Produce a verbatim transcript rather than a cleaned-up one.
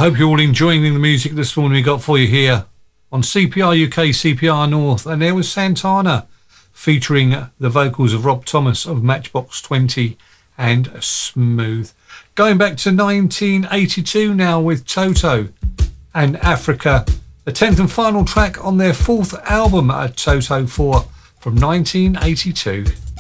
hope you're all enjoying the music this morning we got for you here on C P R U K, C P R North. And there was Santana featuring the vocals of Rob Thomas of Matchbox twenty and Smooth. Going back to nineteen eighty-two now with Toto and Africa, the tenth and final track on their fourth album, Toto four, from nineteen eighty-two.